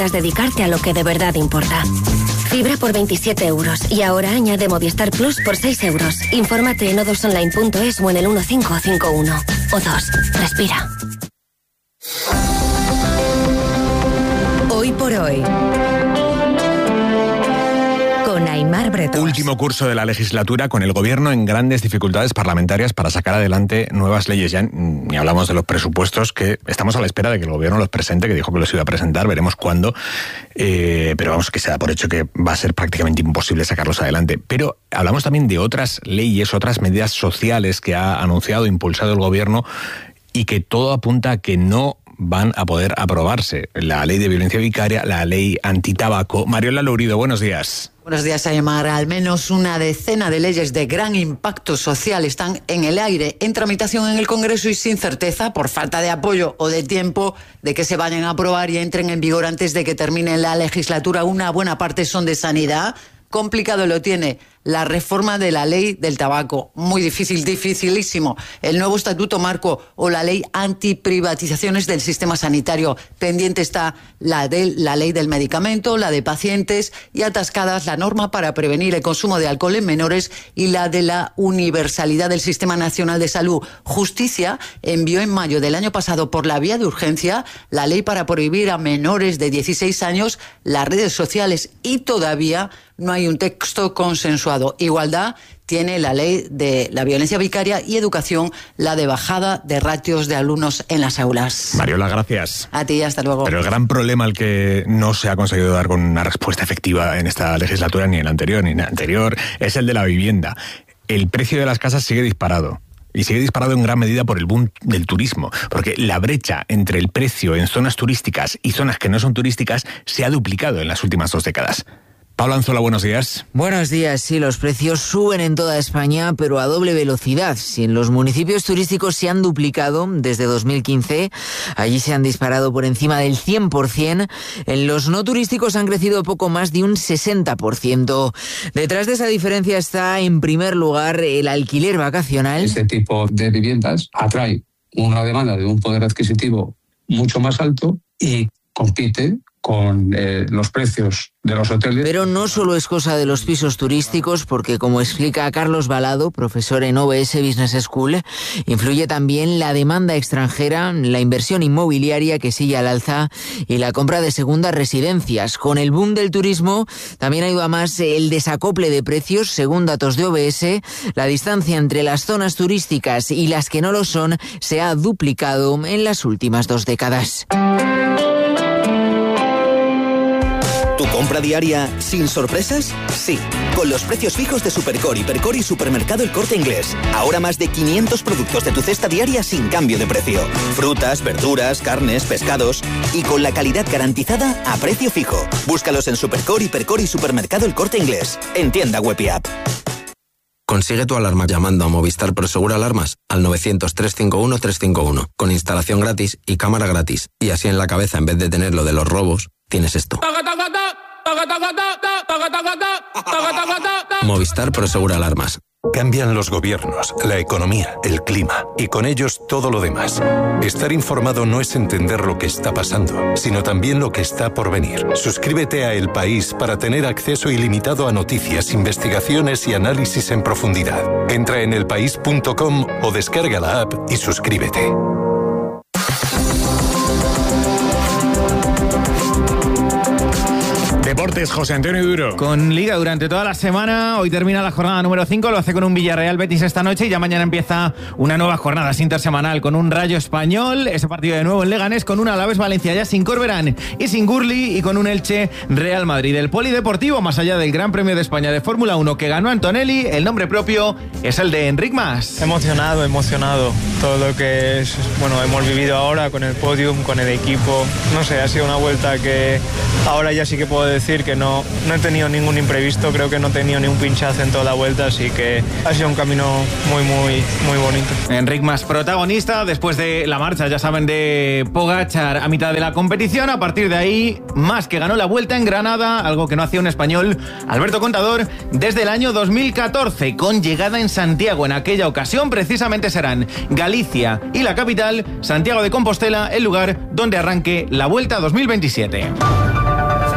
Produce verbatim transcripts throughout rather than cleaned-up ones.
dedicarte a lo que de verdad importa. Fibra por veintisiete euros y ahora añade Movistar Plus por seis euros. Infórmate en o dos online punto es o en el uno cinco cinco uno. O dos. Respira. Hoy por hoy. Con Aimar Bretos. Último curso de la legislatura con el gobierno en grandes dificultades parlamentarias para sacar adelante nuevas leyes. Ya ni hablamos de los presupuestos, que estamos a la espera de que el gobierno los presente, que dijo que los iba a presentar, veremos cuándo, eh, pero vamos, que se da por hecho que va a ser prácticamente imposible sacarlos adelante. Pero hablamos también de otras leyes, otras medidas sociales que ha anunciado, impulsado el gobierno y que todo apunta a que no van a poder aprobarse. La ley de violencia vicaria, la ley antitabaco. Mariola Lourido, buenos días. Buenos días, Aimar. Al menos una decena de leyes de gran impacto social están en el aire, en tramitación en el Congreso y sin certeza, por falta de apoyo o de tiempo, de que se vayan a aprobar y entren en vigor antes de que termine la legislatura. Una buena parte son de sanidad. Complicado lo tiene la reforma de la ley del tabaco. Muy difícil, dificilísimo. El nuevo estatuto marco o la ley antiprivatizaciones del sistema sanitario. Pendiente está la, de, la ley del medicamento, la de pacientes y atascadas la norma para prevenir el consumo de alcohol en menores y la de la universalidad del Sistema Nacional de Salud. Justicia envió en mayo del año pasado por la vía de urgencia la ley para prohibir a menores de dieciséis años las redes sociales y todavía no hay un texto consensuado. Igualdad tiene la ley de la violencia vicaria y educación, la de bajada de ratios de alumnos en las aulas. Mariola, gracias. A ti, hasta luego. Pero el gran problema al que no se ha conseguido dar con una respuesta efectiva en esta legislatura, ni en la anterior, ni en la anterior, es el de la vivienda. El precio de las casas sigue disparado. Y sigue disparado en gran medida por el boom del turismo, porque la brecha entre el precio en zonas turísticas y zonas que no son turísticas se ha duplicado en las últimas dos décadas. Pablo Anzola, buenos días. Buenos días. Sí, los precios suben en toda España, pero a doble velocidad. Si en los municipios turísticos se han duplicado desde dos mil quince, allí se han disparado por encima del cien por ciento. En los no turísticos han crecido poco más de un sesenta por ciento. Detrás de esa diferencia está, en primer lugar, el alquiler vacacional. Este tipo de viviendas atrae una demanda de un poder adquisitivo mucho más alto y compite con eh, los precios de los hoteles. Pero no solo es cosa de los pisos turísticos, porque como explica Carlos Balado, profesor en O B S Business School, influye también la demanda extranjera, la inversión inmobiliaria que sigue al alza y la compra de segundas residencias. Con el boom del turismo también ha ido a más el desacople de precios. Según datos de O B S, la distancia entre las zonas turísticas y las que no lo son se ha duplicado en las últimas dos décadas. ¿Tu compra diaria sin sorpresas? Sí, con los precios fijos de Supercor, Hipercor y Supermercado El Corte Inglés. Ahora más de quinientos productos de tu cesta diaria sin cambio de precio. Frutas, verduras, carnes, pescados y con la calidad garantizada a precio fijo. Búscalos en Supercor, Hipercor y Supermercado El Corte Inglés. En tienda web y app. Consigue tu alarma llamando a Movistar Prosegur Alarmas al novecientos, trescientos cincuenta y uno, trescientos cincuenta y uno, con instalación gratis y cámara gratis. Y así en la cabeza, en vez de tener lo de los robos, tienes esto. Movistar Prosegur Alarmas. Cambian los gobiernos, la economía, el clima y con ellos todo lo demás. Estar informado no es entender lo que está pasando, sino también lo que está por venir. Suscríbete a El País para tener acceso ilimitado a noticias, investigaciones y análisis en profundidad. Entra en elpaís punto com o descarga la app y suscríbete. Deportes, José Antonio Duro. Con Liga durante toda la semana. Hoy termina la jornada número cinco, lo hace con un Villarreal Betis esta noche y ya mañana empieza una nueva jornada intersemanal con un Rayo Español, ese partido de nuevo en Leganés, con un Alavés Valencia ya sin Corberán y sin Gurli y con un Elche Real Madrid. El polideportivo, más allá del Gran Premio de España de Fórmula uno que ganó Antonelli, el nombre propio es el de Enric Mas. Emocionado, emocionado. Todo lo que es, bueno, hemos vivido ahora con el podium, con el equipo. No sé, ha sido una vuelta que ahora ya sí que puedo decir que no, no he tenido ningún imprevisto, creo que no he tenido ni un pinchazo en toda la vuelta, así que ha sido un camino muy, muy, muy bonito. Enric Mas, protagonista después de la marcha, ya saben, de Pogačar a mitad de la competición. A partir de ahí, Mas, que ganó la Vuelta en Granada, algo que no hacía un español, Alberto Contador, desde el año dos mil catorce, con llegada en Santiago. En aquella ocasión precisamente serán Galicia y la capital, Santiago de Compostela, el lugar donde arranque la Vuelta dos mil veintisiete.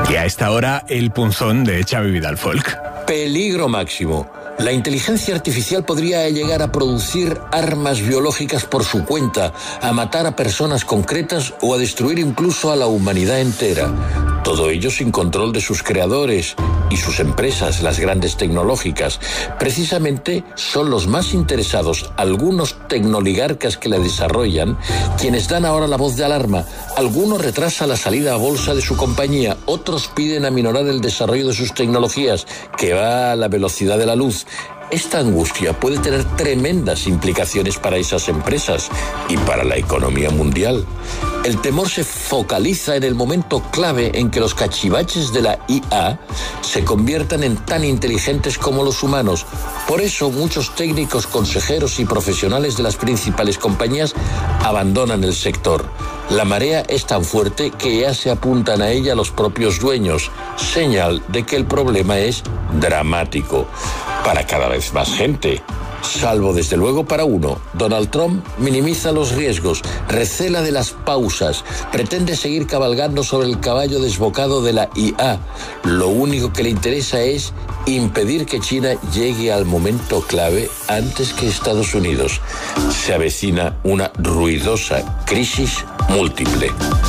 Y a esta hora, el punzón de Xavi Vidal Folk. Peligro máximo. La inteligencia artificial podría llegar a producir armas biológicas por su cuenta, a matar a personas concretas o a destruir incluso a la humanidad entera. Todo ello sin control de sus creadores y sus empresas, las grandes tecnológicas. Precisamente son los más interesados, algunos tecnoligarcas que la desarrollan, quienes dan ahora la voz de alarma. Algunos retrasan la salida a bolsa de su compañía, otros piden aminorar el desarrollo de sus tecnologías, que va a la velocidad de la luz. Esta angustia puede tener tremendas implicaciones para esas empresas y para la economía mundial. El temor se focaliza en el momento clave en que los cachivaches de la I A se conviertan en tan inteligentes como los humanos. Por eso muchos técnicos, consejeros y profesionales de las principales compañías abandonan el sector. La marea es tan fuerte que ya se apuntan a ella los propios dueños, señal de que el problema es dramático para cada vez más gente. Salvo desde luego para uno. Donald Trump minimiza los riesgos, recela de las pausas, pretende seguir cabalgando sobre el caballo desbocado de la I A. Lo único que le interesa es impedir que China llegue al momento clave antes que Estados Unidos. Se avecina una ruidosa crisis múltiple.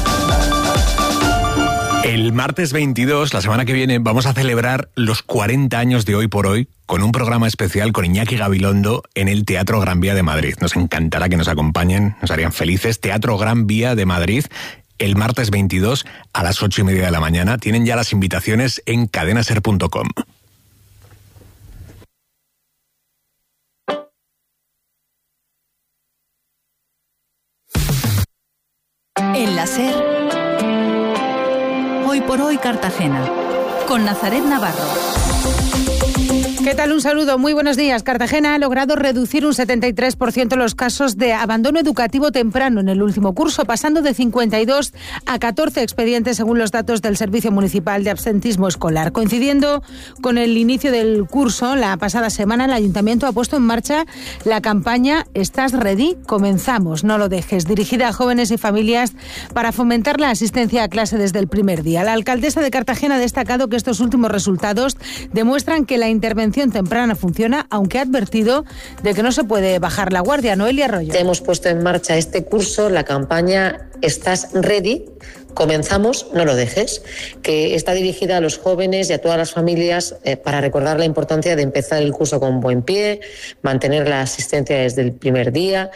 El martes veintidós, la semana que viene, vamos a celebrar los cuarenta años de Hoy por Hoy con un programa especial con Iñaki Gabilondo en el Teatro Gran Vía de Madrid. Nos encantará que nos acompañen, nos harían felices. Teatro Gran Vía de Madrid, el martes veintidós a las ocho y media de la mañana. Tienen ya las invitaciones en cadenaser punto com. En la SER, Hoy por Hoy Cartagena, con Nazaret Navarro. ¿Qué tal? Un saludo. Muy buenos días. Cartagena ha logrado reducir un setenta y tres por ciento los casos de abandono educativo temprano en el último curso, pasando de cincuenta y dos a catorce expedientes según los datos del Servicio Municipal de Absentismo Escolar. Coincidiendo con el inicio del curso, la pasada semana el Ayuntamiento ha puesto en marcha la campaña ¿Estás ready? Comenzamos, no lo dejes, dirigida a jóvenes y familias para fomentar la asistencia a clase desde el primer día. La alcaldesa de Cartagena ha destacado que estos últimos resultados demuestran que la intervención temprana funciona, aunque ha advertido de que no se puede bajar la guardia. Noelia Arroyo. Ya hemos puesto en marcha este curso, la campaña ¿Estás ready? Comenzamos, no lo dejes, que está dirigida a los jóvenes y a todas las familias eh, para recordar la importancia de empezar el curso con buen pie, mantener la asistencia desde el primer día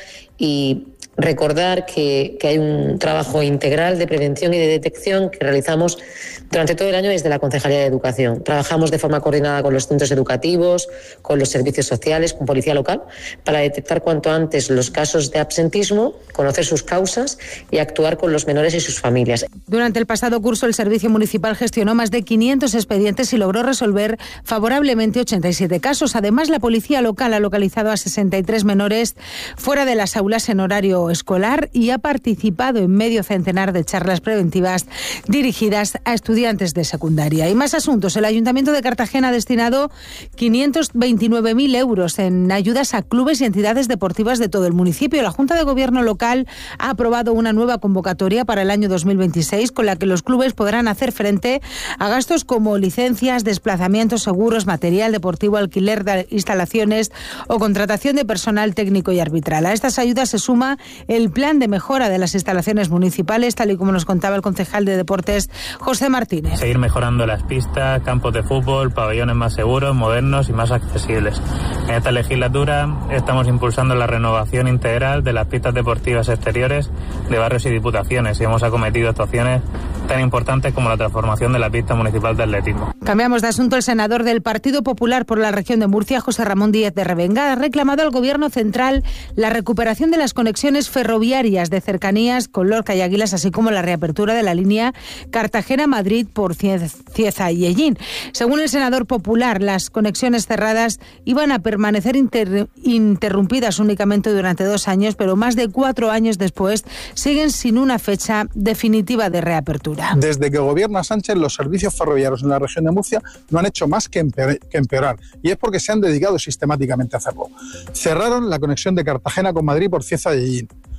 y recordar que, que hay un trabajo integral de prevención y de detección que realizamos durante todo el año desde la Concejalía de Educación. Trabajamos de forma coordinada con los centros educativos, con los servicios sociales, con policía local, para detectar cuanto antes los casos de absentismo, conocer sus causas y actuar con los menores y sus familias. Durante el pasado curso, el Servicio Municipal gestionó más de quinientos expedientes y logró resolver favorablemente ochenta y siete casos. Además, la policía local ha localizado a sesenta y tres menores fuera de las aulas en horario escolar y ha participado en medio centenar de charlas preventivas dirigidas a estudiantes de secundaria. Y más asuntos. El Ayuntamiento de Cartagena ha destinado quinientos veintinueve mil euros en ayudas a clubes y entidades deportivas de todo el municipio. La Junta de Gobierno local ha aprobado una nueva convocatoria para el año dos mil veintiséis con la que los clubes podrán hacer frente a gastos como licencias, desplazamientos, seguros, material deportivo, alquiler de instalaciones o contratación de personal técnico y arbitral. A estas ayudas se suma el plan de mejora de las instalaciones municipales, tal y como nos contaba el concejal de Deportes, José Martínez. Seguir mejorando las pistas, campos de fútbol, pabellones más seguros, modernos y más accesibles. En esta legislatura estamos impulsando la renovación integral de las pistas deportivas exteriores de barrios y diputaciones y hemos acometido actuaciones tan importantes como la transformación de la pista municipal de atletismo. Cambiamos de asunto. El senador del Partido Popular por la región de Murcia, José Ramón Díez de Revenga, ha reclamado al Gobierno central la recuperación de las conexiones ferroviarias de cercanías con Lorca y Águilas, así como la reapertura de la línea Cartagena-Madrid por Cieza y Ellín. Según el senador popular, las conexiones cerradas iban a permanecer inter interrumpidas únicamente durante dos años, pero más de cuatro años después siguen sin una fecha definitiva de reapertura. Desde que gobierna Sánchez, los servicios ferroviarios en la región de Murcia no han hecho más que empeorar, y es porque se han dedicado sistemáticamente a hacerlo. Cerraron la conexión de Cartagena con Madrid por Cieza y Ellín.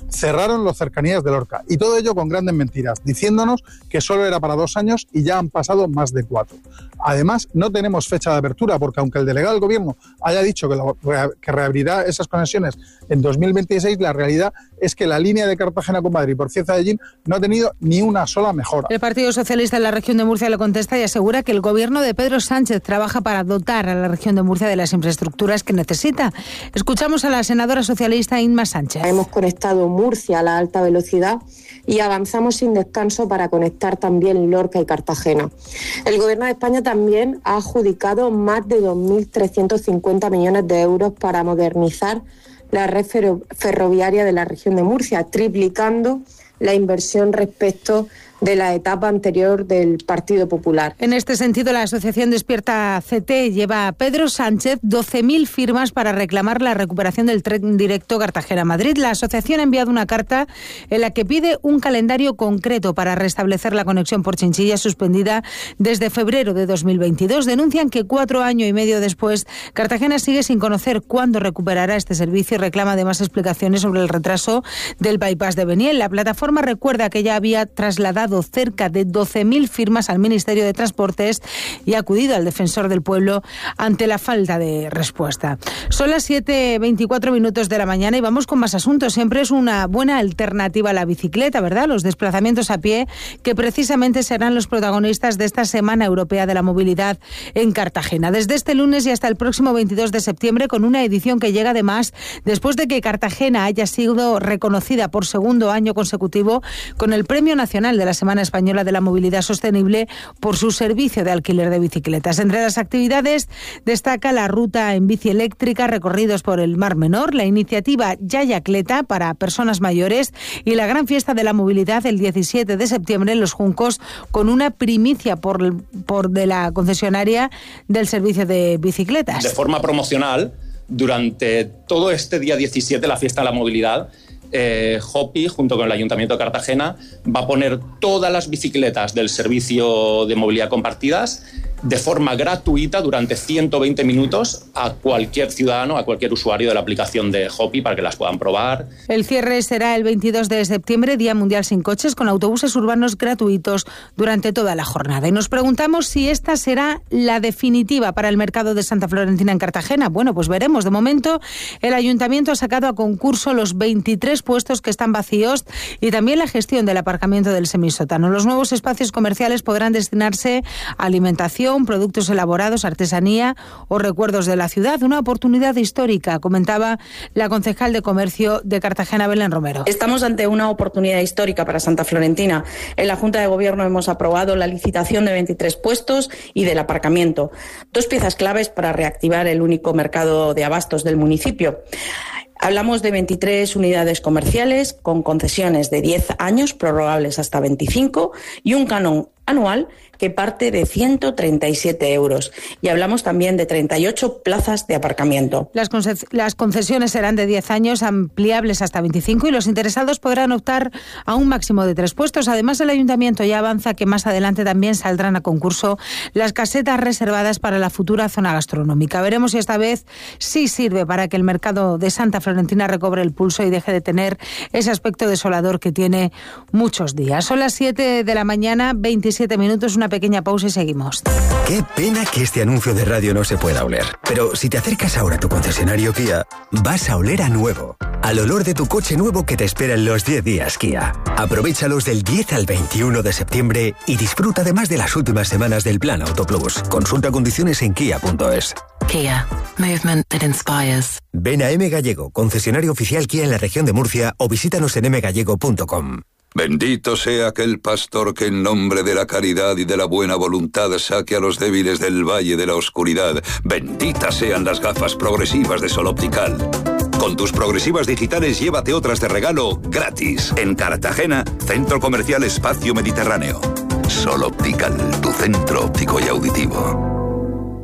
cerraron las cercanías de Lorca. Y todo ello con grandes mentiras, diciéndonos que solo era para dos años y ya han pasado más de cuatro. Además, no tenemos fecha de apertura, porque aunque el delegado del gobierno haya dicho que, lo, que reabrirá esas conexiones en dos mil veintiséis, la realidad es que la línea de Cartagena con Madrid por Cieza-Ellín no ha tenido ni una sola mejora. El Partido Socialista en la región de Murcia lo contesta y asegura que el gobierno de Pedro Sánchez trabaja para dotar a la región de Murcia de las infraestructuras que necesita. Escuchamos a la senadora socialista Inma Sánchez. Hemos conectado Murcia a la alta velocidad y avanzamos sin descanso para conectar también Lorca y Cartagena. El Gobierno de España también ha adjudicado más de dos mil trescientos cincuenta millones de euros para modernizar la red ferroviaria de la región de Murcia, triplicando la inversión respecto de la etapa anterior del Partido Popular. En este sentido, la asociación Despierta C T lleva a Pedro Sánchez doce mil firmas para reclamar la recuperación del tren directo Cartagena-Madrid. La asociación ha enviado una carta en la que pide un calendario concreto para restablecer la conexión por Chinchilla, suspendida desde febrero de dos mil veintidós. Denuncian que cuatro años y medio después, Cartagena sigue sin conocer cuándo recuperará este servicio y reclama además explicaciones sobre el retraso del bypass de Beniel. La plataforma recuerda que ya había trasladado cerca de doce mil firmas al Ministerio de Transportes y ha acudido al Defensor del Pueblo ante la falta de respuesta. Son las siete veinticuatro minutos de la mañana y vamos con más asuntos. Siempre es una buena alternativa a la bicicleta, ¿verdad? Los desplazamientos a pie, que precisamente serán los protagonistas de esta Semana Europea de la Movilidad en Cartagena. Desde este lunes y hasta el próximo veintidós de septiembre, con una edición que llega además después de que Cartagena haya sido reconocida por segundo año consecutivo con el Premio Nacional de la Semana Española de la Movilidad Sostenible por su servicio de alquiler de bicicletas. Entre las actividades destaca la ruta en bici eléctrica, recorridos por el Mar Menor, la iniciativa Yayacleta para personas mayores y la gran fiesta de la movilidad el diecisiete de septiembre en Los Juncos, con una primicia por, por de la concesionaria del servicio de bicicletas. De forma promocional, durante todo este día diecisiete, la fiesta de la movilidad, Eh, Hopi, junto con el Ayuntamiento de Cartagena, va a poner todas las bicicletas del servicio de movilidad compartidas de forma gratuita durante ciento veinte minutos a cualquier ciudadano, a cualquier usuario de la aplicación de Hopi para que las puedan probar. El cierre será el veintidós de septiembre, Día Mundial sin Coches, con autobuses urbanos gratuitos durante toda la jornada. Y nos preguntamos si esta será la definitiva para el mercado de Santa Florentina en Cartagena. Bueno, pues veremos. De momento, el Ayuntamiento ha sacado a concurso los veintitrés puestos que están vacíos y también la gestión del aparcamiento del semisótano. Los nuevos espacios comerciales podrán destinarse a alimentación, productos elaborados, artesanía o recuerdos de la ciudad. Una oportunidad histórica, comentaba la concejal de Comercio de Cartagena, Belén Romero. Estamos ante una oportunidad histórica para Santa Florentina. En la Junta de Gobierno hemos aprobado la licitación de veintitrés puestos y del aparcamiento. Dos piezas claves para reactivar el único mercado de abastos del municipio. Hablamos de veintitrés unidades comerciales con concesiones de diez años, prorrogables hasta veinticinco, y un canon anual que parte de ciento treinta y siete euros. Y hablamos también de treinta y ocho plazas de aparcamiento. Las, conces- las concesiones serán de diez años, ampliables hasta veinticinco, y los interesados podrán optar a un máximo de tres puestos. Además, el Ayuntamiento ya avanza que más adelante también saldrán a concurso las casetas reservadas para la futura zona gastronómica. Veremos si esta vez sí sirve para que el mercado de Santa Florentina recobre el pulso y deje de tener ese aspecto desolador que tiene muchos días. Son las siete de la mañana, veintisiete minutos, una pequeña pausa y seguimos. Qué pena que este anuncio de radio no se pueda oler. Pero si te acercas ahora a tu concesionario Kia, vas a oler a nuevo. Al olor de tu coche nuevo que te espera en los diez días Kia. Aprovéchalos del diez al veintiuno de septiembre y disfruta además de las últimas semanas del Plan Auto Plus. Consulta condiciones en kia punto es. Kia. Movement that inspires. Ven a M Gallego, concesionario oficial Kia en la región de Murcia, o visítanos en m gallego punto com. Bendito sea aquel pastor que en nombre de la caridad y de la buena voluntad saque a los débiles del valle de la oscuridad. Benditas sean las gafas progresivas de Sol Optical. Con tus progresivas digitales llévate otras de regalo gratis. En Cartagena, Centro Comercial Espacio Mediterráneo. Sol Optical, tu centro óptico y auditivo.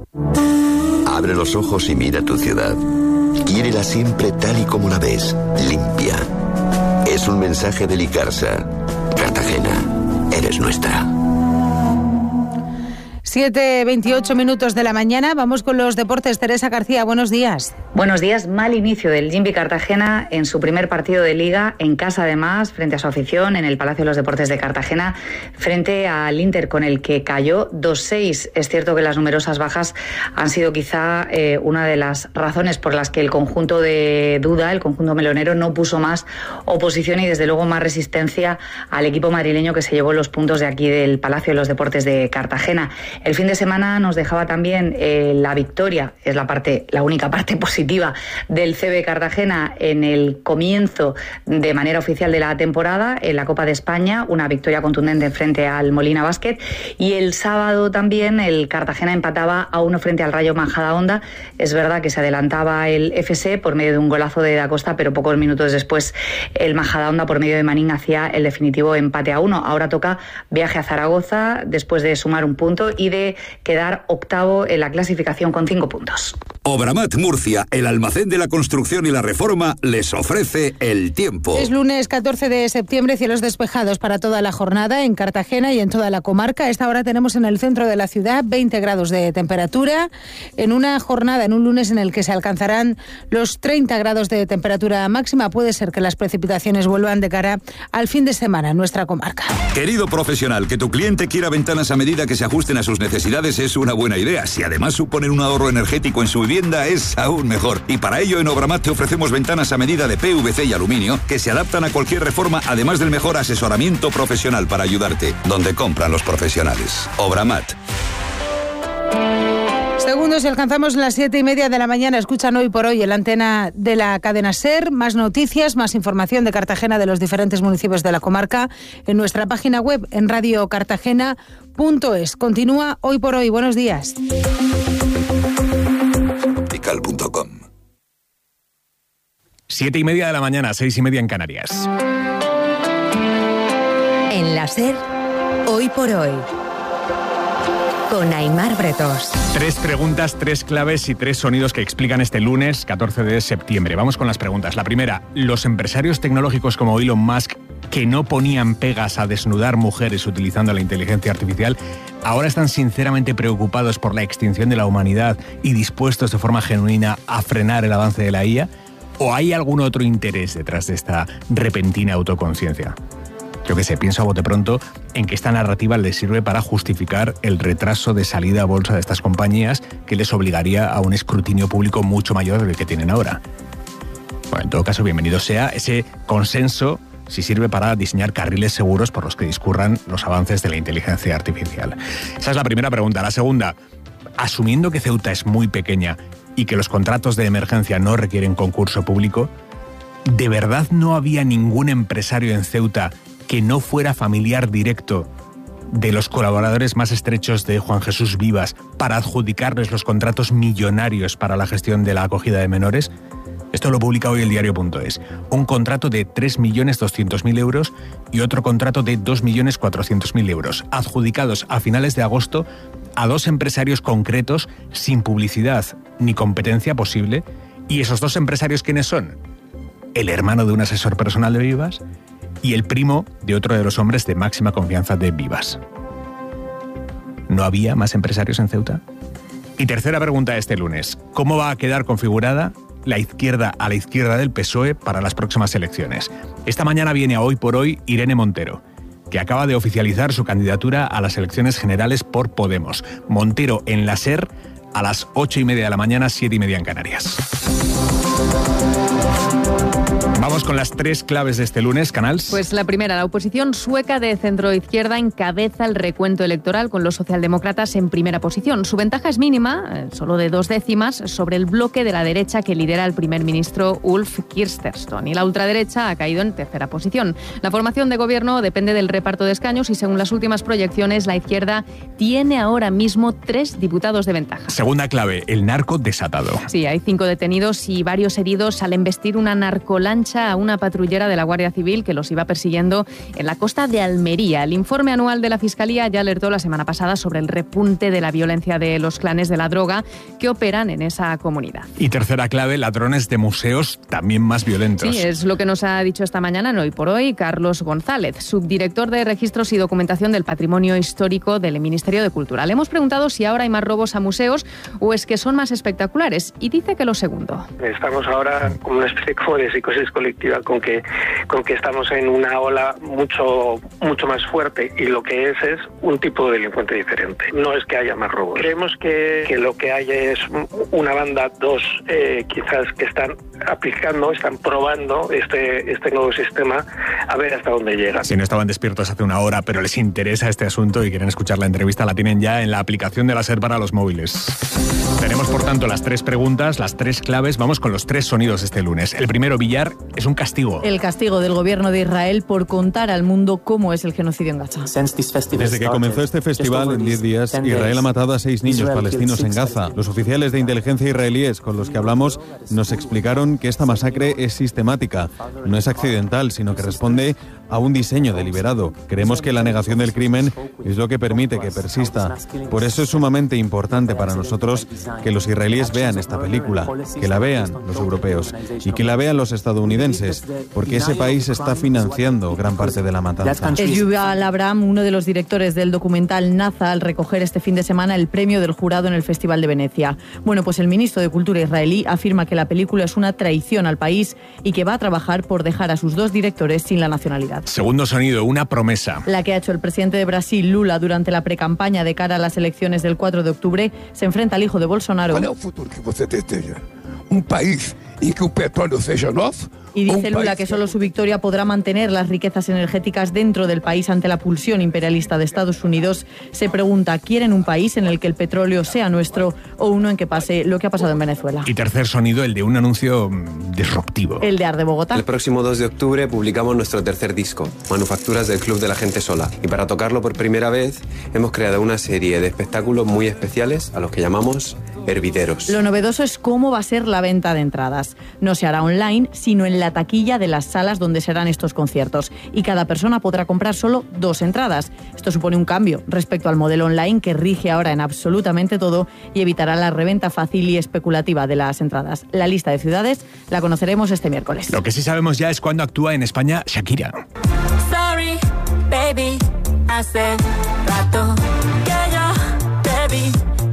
Abre los ojos y mira tu ciudad. Quiérela siempre tal y como la ves, limpia. Es un mensaje de Licarsa. Cartagena, eres nuestra. siete veintiocho minutos de la mañana. Vamos con los deportes. Teresa García, buenos días. Buenos días. Mal inicio del Jimby Cartagena en su primer partido de Liga, en casa además, frente a su afición, en el Palacio de los Deportes de Cartagena, frente al Inter, con el que cayó dos seis. Es cierto que las numerosas bajas han sido quizá eh, una de las razones por las que el conjunto de Duda, el conjunto melonero, no puso más oposición y desde luego más resistencia al equipo madrileño, que se llevó los puntos de aquí del Palacio de los Deportes de Cartagena. El fin de semana nos dejaba también eh, la victoria, es la parte, la única parte positiva del C B Cartagena en el comienzo de manera oficial de la temporada en la Copa de España, una victoria contundente frente al Molina Basket, y el sábado también el Cartagena empataba a uno frente al Rayo Majadahonda. Es verdad que se adelantaba el F S por medio de un golazo de Da Costa, pero pocos minutos después el Majadahonda por medio de Manín hacía el definitivo empate a uno. Ahora toca viaje a Zaragoza después de sumar un punto y de quedar octavo en la clasificación con cinco puntos. Obramat Murcia, el almacén de la construcción y la reforma, les ofrece el tiempo. Es lunes catorce de septiembre, cielos despejados para toda la jornada en Cartagena y en toda la comarca. A esta hora tenemos en el centro de la ciudad veinte grados de temperatura, en una jornada, en un lunes en el que se alcanzarán los treinta grados de temperatura máxima. Puede ser que las precipitaciones vuelvan de cara al fin de semana en nuestra comarca. Querido profesional, que tu cliente quiera ventanas a medida que se ajusten a sus necesidades es una buena idea. Si además suponen un ahorro energético en su vivienda, es aún mejor. Y para ello en Obramat te ofrecemos ventanas a medida de P V C y aluminio que se adaptan a cualquier reforma, además del mejor asesoramiento profesional para ayudarte. Donde compran los profesionales. Obramat. Segundos y alcanzamos las siete y media de la mañana. Escuchan Hoy por Hoy en la antena de la cadena SER. Más noticias, más información de Cartagena, de los diferentes municipios de la comarca, en nuestra página web en radio cartagena punto es. Continúa Hoy por Hoy. Buenos días. Tical punto com. Siete y media de la mañana, seis y media en Canarias. En la SER, Hoy por Hoy, con Aimar Bretos. Tres preguntas, tres claves y tres sonidos que explican este lunes catorce de septiembre. Vamos con las preguntas. La primera, los empresarios tecnológicos como Elon Musk, que no ponían pegas a desnudar mujeres utilizando la inteligencia artificial, ahora están sinceramente preocupados por la extinción de la humanidad y dispuestos de forma genuina a frenar el avance de la I A. ¿O hay algún otro interés detrás de esta repentina autoconciencia? Yo qué sé, pienso a bote pronto en que esta narrativa les sirve para justificar el retraso de salida a bolsa de estas compañías, que les obligaría a un escrutinio público mucho mayor del que tienen ahora. Bueno, en todo caso, bienvenido sea ese consenso si sirve para diseñar carriles seguros por los que discurran los avances de la inteligencia artificial. Esa es la primera pregunta. La segunda, asumiendo que Ceuta es muy pequeña y que los contratos de emergencia no requieren concurso público, ¿de verdad no había ningún empresario en Ceuta que no fuera familiar directo de los colaboradores más estrechos de Juan Jesús Vivas para adjudicarles los contratos millonarios para la gestión de la acogida de menores? Esto lo publica hoy el diario punto es. Un contrato de tres millones doscientos mil euros y otro contrato de dos millones cuatrocientos mil euros, adjudicados a finales de agosto a dos empresarios concretos sin publicidad ni competencia posible. ¿Y esos dos empresarios quiénes son? El hermano de un asesor personal de Vivas y el primo de otro de los hombres de máxima confianza de Vivas. ¿No había más empresarios en Ceuta? Y tercera pregunta este lunes. ¿Cómo va a quedar configurada la izquierda a la izquierda del P S O E para las próximas elecciones? Esta mañana viene a Hoy por Hoy Irene Montero, que acaba de oficializar su candidatura a las elecciones generales por Podemos. Montero en la SER a las ocho y media de la mañana, siete y media en Canarias. Vamos con las tres claves de este lunes, Canals. Pues la primera, la oposición sueca de centro-izquierda encabeza el recuento electoral con los socialdemócratas en primera posición. Su ventaja es mínima, solo de dos décimas, sobre el bloque de la derecha que lidera el primer ministro Ulf Kristersson. Y la ultraderecha ha caído en tercera posición. La formación de gobierno depende del reparto de escaños y según las últimas proyecciones, la izquierda tiene ahora mismo tres diputados de ventaja. Segunda clave, el narco desatado. Sí, hay cinco detenidos y varios heridos al embestir una narcolancha era una patrullera de la Guardia Civil que los iba persiguiendo en la costa de Almería. El informe anual de la Fiscalía ya alertó la semana pasada sobre el repunte de la violencia de los clanes de la droga que operan en esa comunidad. Y tercera clave, ladrones de museos también más violentos. Sí, es lo que nos ha dicho esta mañana en Hoy por Hoy Carlos González, subdirector de Registros y Documentación del Patrimonio Histórico del Ministerio de Cultura. Le hemos preguntado si ahora hay más robos a museos o es que son más espectaculares y dice que lo segundo. Estamos ahora con una especie como de psicosis colectiva, con que, con que estamos en una ola mucho, mucho más fuerte y lo que es es un tipo de delincuente diferente. No es que haya más robos. Creemos que, que lo que hay es una banda, dos, eh, quizás que están aplicando, están probando este, este nuevo sistema a ver hasta dónde llega. Si no estaban despiertos hace una hora, pero les interesa este asunto y quieren escuchar la entrevista, la tienen ya en la aplicación de la SER para los móviles. Tenemos, por tanto, las tres preguntas, las tres claves. Vamos con los tres sonidos este lunes. El primero, Villar, es un castigo. El castigo del gobierno de Israel por contar al mundo cómo es el genocidio en Gaza. Desde que comenzó este festival, en diez días, Israel ha matado a seis niños palestinos en Gaza. Los oficiales de inteligencia israelíes con los que hablamos nos explicaron que esta masacre es sistemática. No es accidental, sino que responde a un diseño deliberado. Creemos que la negación del crimen es lo que permite que persista. Por eso es sumamente importante para nosotros que los israelíes vean esta película, que la vean los europeos y que la vean los estadounidenses, porque ese país está financiando gran parte de la matanza. Es Yuval Abraham, uno de los directores del documental Naza, al recoger este fin de semana el premio del jurado en el Festival de Venecia. Bueno, pues el ministro de Cultura israelí afirma que la película es una traición al país y que va a trabajar por dejar a sus dos directores sin la nacionalidad. Segundo sonido, una promesa. La que ha hecho el presidente de Brasil, Lula, durante la precampaña de cara a las elecciones del cuatro de octubre, se enfrenta al hijo de Bolsonaro. ¿Cuál es el futuro que usted deseja? ¿Un país en que el petróleo sea enough? Y dice Lula que solo su victoria podrá mantener las riquezas energéticas dentro del país ante la pulsión imperialista de Estados Unidos. Se pregunta, ¿quieren un país en el que el petróleo sea nuestro o uno en que pase lo que ha pasado en Venezuela? Y tercer sonido, el de un anuncio disruptivo. El de Ar de Bogotá. El próximo dos de octubre publicamos nuestro tercer disco, Manufacturas del Club de la Gente Sola. Y para tocarlo por primera vez hemos creado una serie de espectáculos muy especiales a los que llamamos hervideros. Lo novedoso es cómo va a ser la venta de entradas. No se hará online, sino en la taquilla de las salas donde serán estos conciertos. Y cada persona podrá comprar solo dos entradas. Esto supone un cambio respecto al modelo online que rige ahora en absolutamente todo y evitará la reventa fácil y especulativa de las entradas. La lista de ciudades la conoceremos este miércoles. Lo que sí sabemos ya es cuándo actúa en España Shakira. Sorry, baby, hace rato que yo te vi.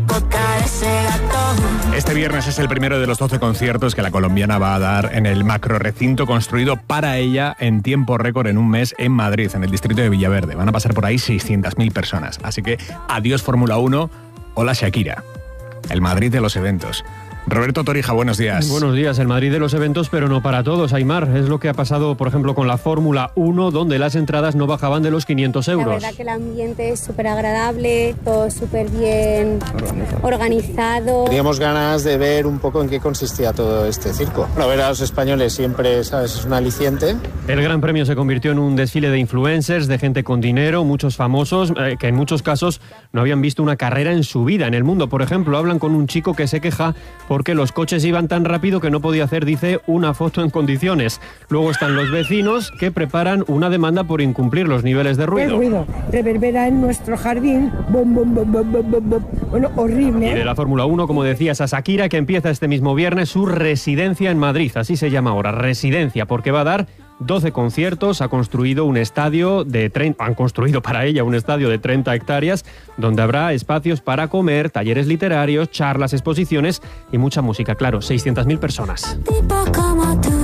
Este viernes es el primero de los doce conciertos que la colombiana va a dar en el macro recinto construido para ella en tiempo récord en un mes en Madrid, en el distrito de Villaverde. Van a pasar por ahí seiscientas mil personas. Así que adiós Fórmula uno, hola Shakira, el Madrid de los eventos. Roberto Torija, buenos días. Buenos días, el Madrid de los eventos, pero no para todos, Aimar. Es lo que ha pasado, por ejemplo, con la Fórmula uno, donde las entradas no bajaban de los quinientos euros. La verdad que el ambiente es súper agradable, todo súper bien organizado. Teníamos ganas de ver un poco en qué consistía todo este circo. Bueno, ver a los españoles siempre, ¿sabes?, es un aliciente. El Gran Premio se convirtió en un desfile de influencers, de gente con dinero, muchos famosos, eh, que en muchos casos no habían visto una carrera en su vida. En El Mundo, por ejemplo, hablan con un chico que se queja porque los coches iban tan rápido que no podía hacer, dice, una foto en condiciones. Luego están los vecinos que preparan una demanda por incumplir los niveles de ruido. El ruido reverbera en nuestro jardín, bom, bom, bom, bom, bom, bom. Bueno, horrible. Y de la Fórmula uno, como decías, a Shakira, que empieza este mismo viernes su residencia en Madrid, así se llama ahora, residencia, porque va a dar doce conciertos, ha construido un estadio de treinta, han construido para ella un estadio de treinta hectáreas, donde habrá espacios para comer, talleres literarios, charlas, exposiciones y mucha música, claro, seiscientas mil personas. Tipo como tú,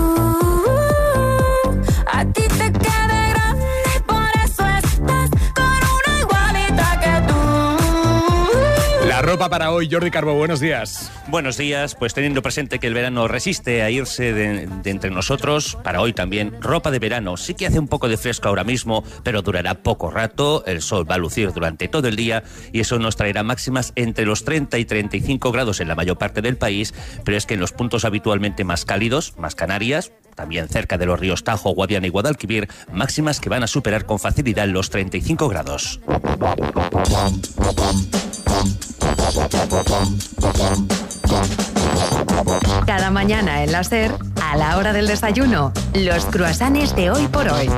a ti te queda grande, por eso estás con una igualita que tú. La ropa para hoy, Jordi Carbo, buenos días. Buenos días, pues teniendo presente que el verano resiste a irse de, de entre nosotros, para hoy también ropa de verano. Sí que hace un poco de fresco ahora mismo, pero durará poco rato, el sol va a lucir durante todo el día y eso nos traerá máximas entre los treinta y treinta y cinco grados en la mayor parte del país, pero es que en los puntos habitualmente más cálidos, más Canarias, también cerca de los ríos Tajo, Guadiana y Guadalquivir, máximas que van a superar con facilidad los treinta y cinco grados. Cada mañana en la SER, A la hora del desayuno, los croissants de Hoy por Hoy.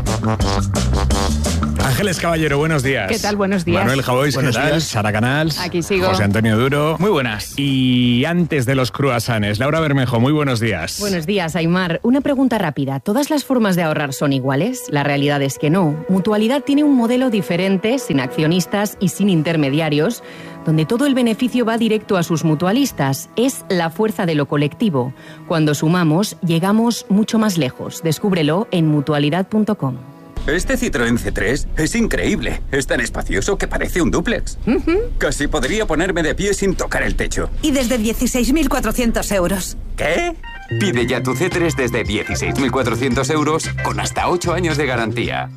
Ángeles Caballero, buenos días. ¿Qué tal? Buenos días. Manuel Javois, ¿qué tal? días. Sara Canals. Aquí sigo. José Antonio Duro. Muy buenas. Y antes de los croissants, Laura Bermejo, muy buenos días. Buenos días, Aimar. Una pregunta rápida. ¿Todas las formas de ahorrar son iguales? La realidad es que no. Mutualidad tiene un modelo diferente, sin accionistas y sin intermediarios, donde todo el beneficio va directo a sus mutualistas. Es la fuerza de lo colectivo. Cuando sumamos, llegamos mucho más lejos. Descúbrelo en mutualidad punto com. Este Citroën C tres es increíble. Es tan espacioso que parece un dúplex. Uh-huh. Casi podría ponerme de pie sin tocar el techo. Y desde dieciséis mil cuatrocientos euros. ¿Qué? Pide ya tu C tres desde dieciséis mil cuatrocientos euros con hasta ocho años de garantía.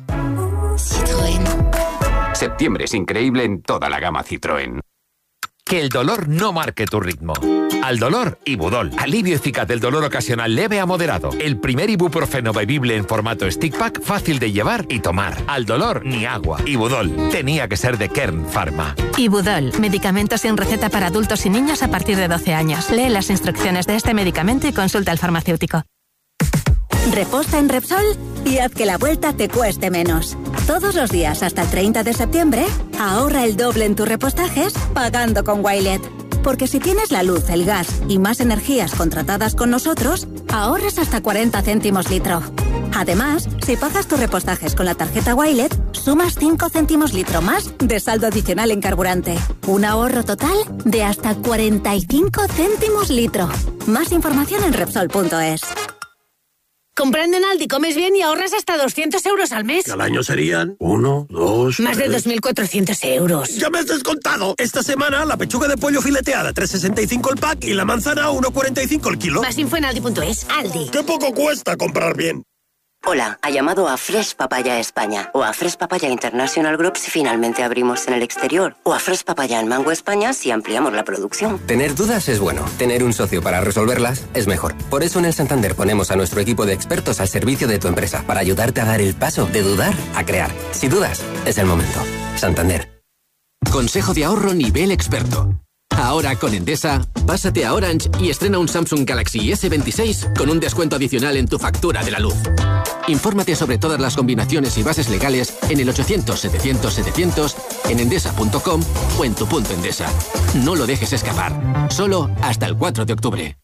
Citroën. Septiembre es increíble en toda la gama Citroën. Que el dolor no marque tu ritmo. Al dolor, Ibudol. Alivio eficaz del dolor ocasional leve a moderado. El primer ibuprofeno bebible en formato stick pack, fácil de llevar y tomar. Al dolor, ni agua. Ibudol. Tenía que ser de Kern Pharma. Ibudol. Medicamento sin receta para adultos y niños a partir de doce años. Lee las instrucciones de este medicamento y consulta al farmacéutico. Reposta en Repsol y haz que la vuelta te cueste menos. Todos los días hasta el treinta de septiembre, ahorra el doble en tus repostajes pagando con Wilet. Porque si tienes la luz, el gas y más energías contratadas con nosotros, ahorras hasta cuarenta céntimos litro. Además, si pagas tus repostajes con la tarjeta Wilet, sumas cinco céntimos litro más de saldo adicional en carburante. Un ahorro total de hasta cuarenta y cinco céntimos litro. Más información en Repsol punto es. Comprando en Aldi comes bien y ahorras hasta doscientos euros al mes. Al año serían uno, dos... Más de tres. dos mil cuatrocientos euros. ¡Ya me has descontado! Esta semana la pechuga de pollo fileteada tres sesenta y cinco el pack y la manzana uno cuarenta y cinco el kilo. Más info en Aldi punto es. Aldi. ¡Qué poco cuesta comprar bien! Hola, ha llamado a Fresh Papaya España o a Fresh Papaya International Group si finalmente abrimos en el exterior o a Fresh Papaya en Mango España si ampliamos la producción. Tener dudas es bueno, tener un socio para resolverlas es mejor. Por eso en el Santander ponemos a nuestro equipo de expertos al servicio de tu empresa para ayudarte a dar el paso de dudar a crear. Si dudas, es el momento. Santander. Consejo de ahorro nivel experto. Ahora con Endesa, pásate a Orange y estrena un Samsung Galaxy ese veintiséis con un descuento adicional en tu factura de la luz. Infórmate sobre todas las combinaciones y bases legales en el ochocientos setecientos setecientos, en endesa punto com o en tu punto Endesa. No lo dejes escapar. Solo hasta el cuatro de octubre.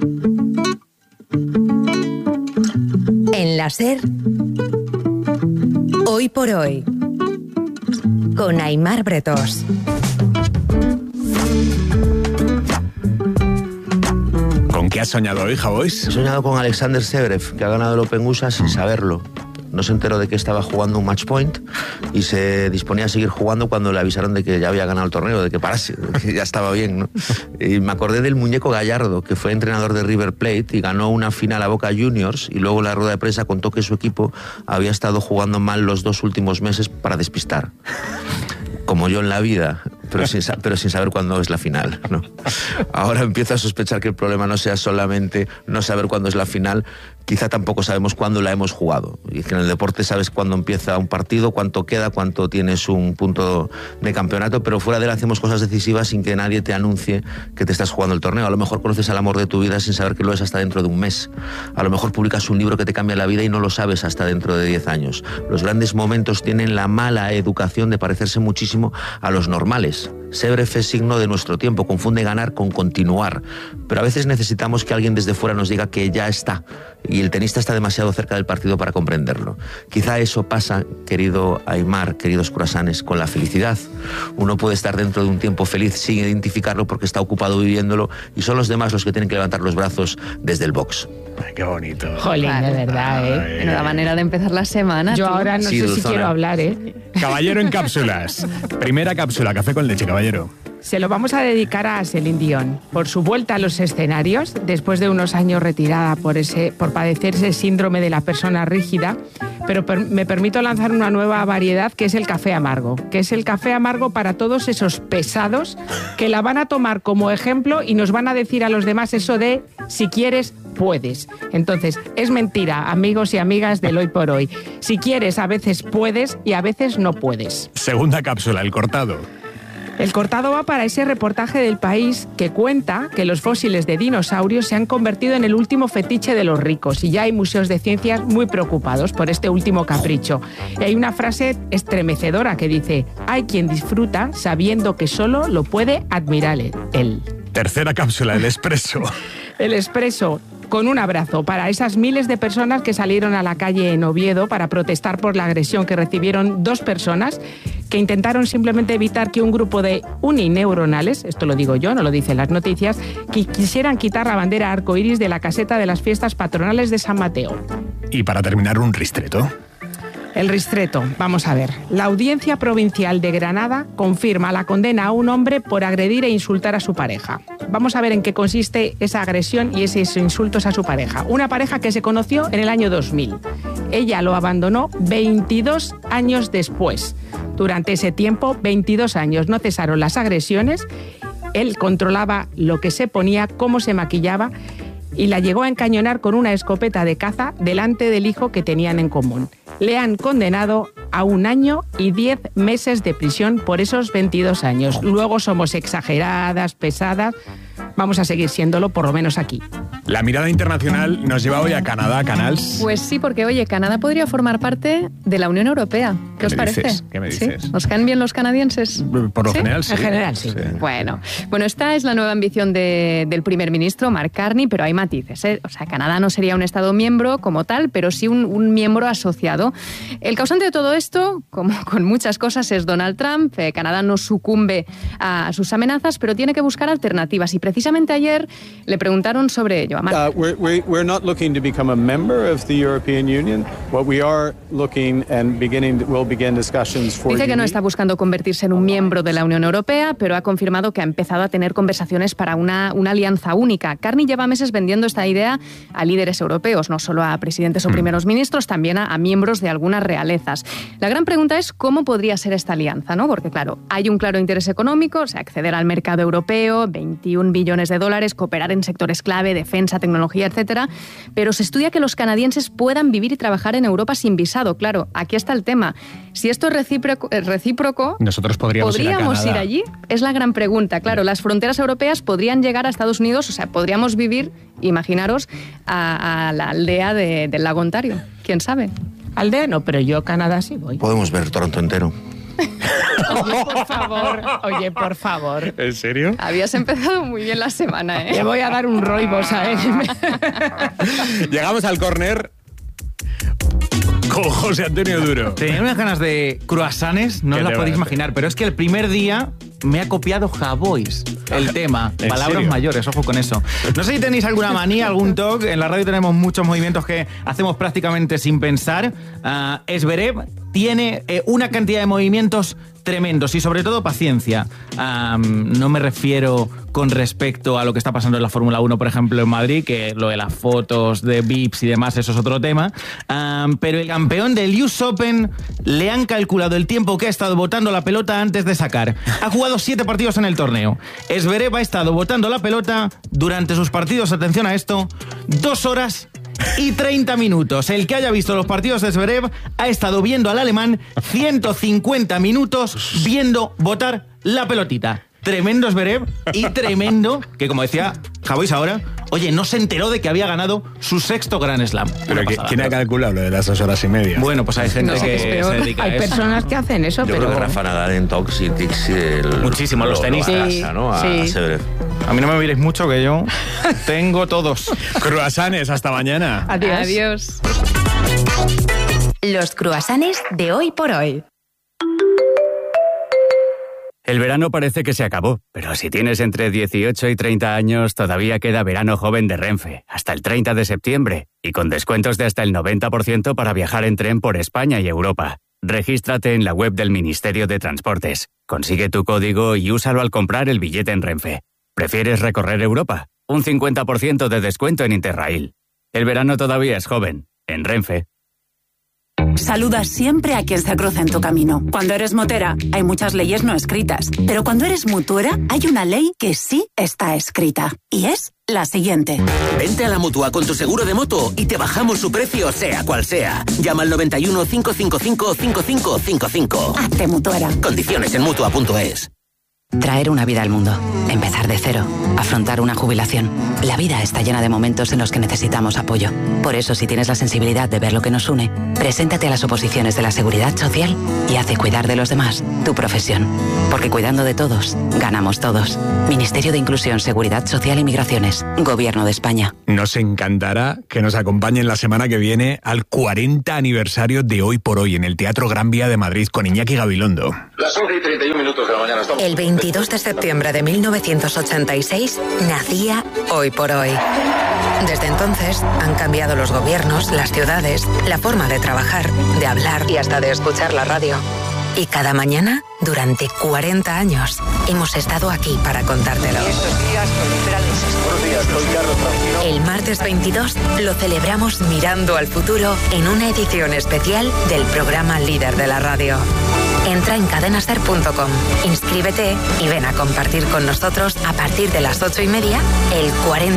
En la SER, Hoy por Hoy, con Aimar Bretós. ¿Con qué has soñado hoy, Javois? He soñado con Alexander Zverev, que ha ganado el Open U S A sin saberlo. No se enteró de que estaba jugando un match point y se disponía a seguir jugando cuando le avisaron de que ya había ganado el torneo, de que parase, de que ya estaba bien, ¿no? Y me acordé del muñeco Gallardo, que fue entrenador de River Plate y ganó una final a Boca Juniors, y luego en la rueda de prensa contó que su equipo había estado jugando mal los dos últimos meses para despistar. Como yo en la vida, pero sin, pero sin saber cuándo es la final, ¿no? Ahora empiezo a sospechar que el problema no sea solamente no saber cuándo es la final, quizá tampoco sabemos cuándo la hemos jugado. Y es que en el deporte sabes cuándo empieza un partido, cuánto queda, cuánto tienes un punto de campeonato, pero fuera de él hacemos cosas decisivas sin que nadie te anuncie que te estás jugando el torneo. A lo mejor conoces al amor de tu vida sin saber que lo es hasta dentro de un mes. A lo mejor publicas un libro que te cambia la vida y no lo sabes hasta dentro de diez años. Los grandes momentos tienen la mala educación de parecerse muchísimo a los normales. Zverev es signo de nuestro tiempo, confunde ganar con continuar, pero a veces necesitamos que alguien desde fuera nos diga que ya está, y el tenista está demasiado cerca del partido para comprenderlo. Quizá eso pasa, querido Aimar, queridos croissants, con la felicidad. Uno puede estar dentro de un tiempo feliz sin identificarlo porque está ocupado viviéndolo, y son los demás los que tienen que levantar los brazos desde el box. Ay, qué bonito. Jolín, de verdad, ¿eh? Menuda manera de empezar la semana. Yo tío. ahora no Sí, sé Dulzona. si quiero hablar, ¿eh? Caballero en cápsulas. Primera cápsula, café con leche, caballero. Se lo vamos a dedicar a Celine Dion por su vuelta a los escenarios después de unos años retirada por ese por padecer ese síndrome de la persona rígida, pero per, me permito lanzar una nueva variedad que es el café amargo, que es el café amargo para todos esos pesados que la van a tomar como ejemplo y nos van a decir a los demás eso de si quieres puedes. Entonces, es mentira, amigos y amigas del Hoy por Hoy. Si quieres, a veces puedes y a veces no puedes. Segunda cápsula, el cortado. El cortado va para ese reportaje del País que cuenta que los fósiles de dinosaurios se han convertido en el último fetiche de los ricos y ya hay museos de ciencias muy preocupados por este último capricho. Y hay una frase estremecedora que dice: hay quien disfruta sabiendo que solo lo puede admirar él. Tercera cápsula, el expreso. El expreso. Con un abrazo para esas miles de personas que salieron a la calle en Oviedo para protestar por la agresión que recibieron dos personas que intentaron simplemente evitar que un grupo de unineuronales, esto lo digo yo, no lo dicen las noticias, que quisieran quitar la bandera arcoíris de la caseta de las fiestas patronales de San Mateo. Y para terminar, un ristreto. El ristreto, vamos a ver. La Audiencia Provincial de Granada confirma la condena a un hombre por agredir e insultar a su pareja. Vamos a ver en qué consiste esa agresión y esos insultos a su pareja. Una pareja que se conoció en el año dos mil. Ella lo abandonó veintidós años después. Durante ese tiempo, veintidós años, no cesaron las agresiones. Él controlaba lo que se ponía, cómo se maquillaba y la llegó a encañonar con una escopeta de caza delante del hijo que tenían en común. Le han condenado a un año y diez meses de prisión por esos veintidós años. Luego somos exageradas, pesadas. Vamos a seguir siéndolo, por lo menos aquí. La mirada internacional nos lleva hoy a Canadá, Canals. Pues sí, porque oye, Canadá podría formar parte de la Unión Europea. ¿Qué, ¿Qué os parece? Dices? ¿Qué me dices? ¿Sí? ¿Os caen bien los canadienses? Por lo ¿Sí? general, sí. En general, sí. sí. Bueno, bueno, esta es la nueva ambición de, del primer ministro, Mark Carney, pero hay matices, ¿eh? O sea, Canadá no sería un Estado miembro como tal, pero sí un, un miembro asociado. El causante de todo esto, como con muchas cosas, es Donald Trump. Eh, Canadá no sucumbe a sus amenazas, pero tiene que buscar alternativas. Y precisamente ayer le preguntaron sobre ello a Mark. Uh, we're, we're, we're not looking to become a member of the European Union. What we are looking and beginning, we'll begin discussions for Dice que no está buscando convertirse en un miembro de la Unión Europea, pero ha confirmado que ha empezado a tener conversaciones para una, una alianza única. Carney lleva meses vendiendo esta idea a líderes europeos, no solo a presidentes o primeros ministros, también a, a miembros de algunas realezas. La gran pregunta es cómo podría ser esta alianza, ¿no? Porque, claro, hay un claro interés económico, o sea, acceder al mercado europeo, veintiún billones de dólares, cooperar en sectores clave, defensa, tecnología, etcétera, pero se estudia que los canadienses puedan vivir y trabajar en Europa sin visado. Claro, aquí está el tema. Si esto es recíproco, recíproco nosotros podríamos, ¿podríamos ir, a ir allí? Es la gran pregunta. Claro, las fronteras europeas podrían llegar a Estados Unidos, o sea, podríamos vivir, imaginaros, a, a la aldea de, del lago Ontario. ¿Quién sabe? Aldea no, pero yo a Canadá sí voy. Podemos ver Toronto entero. Oye, por favor, oye, por favor. ¿En serio? Habías empezado muy bien la semana, ¿eh? Le voy a dar un roibos a él. Llegamos al córner con José Antonio Duro. Tenía unas ganas de croissants, no os las podéis imaginar, pero es que el primer día me ha copiado Javois el tema. Palabras serio? mayores, ojo con eso. No sé si tenéis alguna manía, algún toque. En la radio tenemos muchos movimientos que hacemos prácticamente sin pensar. Uh, Zverev tiene eh, una cantidad de movimientos tremendos y sobre todo paciencia. Um, no me refiero con respecto a lo que está pasando en la Fórmula uno, por ejemplo, en Madrid, que lo de las fotos de V I Ps y demás, eso es otro tema. Um, pero el campeón del U S Open le han calculado el tiempo que ha estado botando la pelota antes de sacar. Ha jugado siete partidos en el torneo. Zverev ha estado botando la pelota durante sus partidos, atención a esto, dos horas y treinta minutos. El que haya visto los partidos de Zverev ha estado viendo al alemán ciento cincuenta minutos viendo botar la pelotita. Tremendo Zverev y tremendo que, como decía Javois ahora, oye, no se enteró de que había ganado su sexto Grand Slam. Pero que, ¿quién ha calculado lo de las dos horas y media? Bueno, pues hay gente no, que se dedica hay a eso. Hay personas que hacen eso, Yo pero... creo que Rafa Nadal en Tox y Tix el... Muchísimo, los tenistas. Sí, ¿no? A, sí. a Zverev. A mí no me miréis mucho, que yo tengo todos. Croissants, hasta mañana. Adiós. Adiós. Los croissants de hoy por hoy. El verano parece que se acabó, pero si tienes entre dieciocho y treinta años, todavía queda verano joven de Renfe, hasta el treinta de septiembre, y con descuentos de hasta el noventa por ciento para viajar en tren por España y Europa. Regístrate en la web del Ministerio de Transportes, consigue tu código y úsalo al comprar el billete en Renfe. ¿Prefieres recorrer Europa? Un cincuenta por ciento de descuento en Interrail. El verano todavía es joven, en Renfe. Saluda siempre a quien se cruza en tu camino. Cuando eres motera, hay muchas leyes no escritas. Pero cuando eres mutuera, hay una ley que sí está escrita. Y es la siguiente. Vente a la Mutua con tu seguro de moto y te bajamos su precio, sea cual sea. Llama al noventa y uno, cinco cinco cinco, cinco cinco cinco cinco. Hazte mutuera. Condiciones en Mutua punto es. Traer una vida al mundo, empezar de cero, afrontar una jubilación. La vida está llena de momentos en los que necesitamos apoyo. Por eso, si tienes la sensibilidad de ver lo que nos une, preséntate a las oposiciones de la Seguridad Social y haz de cuidar de los demás tu profesión. Porque cuidando de todos, ganamos todos. Ministerio de Inclusión, Seguridad Social y Migraciones. Gobierno de España. Nos encantará que nos acompañen la semana que viene al cuarenta aniversario de Hoy por Hoy en el Teatro Gran Vía de Madrid con Iñaki Gabilondo. Las once y treinta y un minutos de la mañana. Estamos... El veintidós de septiembre de mil novecientos ochenta y seis nacía Hoy por Hoy. Desde entonces han cambiado los gobiernos, las ciudades, la forma de trabajar, de hablar y hasta de escuchar la radio. Y cada mañana, durante cuarenta años, hemos estado aquí para contártelo. El martes veintidós lo celebramos mirando al futuro en una edición especial del programa líder de la radio. Entra en cadenaser punto com, inscríbete y ven a compartir con nosotros a partir de las ocho y media el cuarenta